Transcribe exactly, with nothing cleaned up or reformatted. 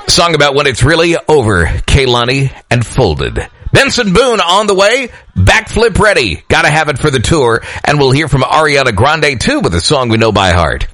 Song about when it's really over. Kehlani and Folded. Benson Boone on the way. Backflip ready. Gotta have it for the tour. And we'll hear from Ariana Grande too with a song we know by heart.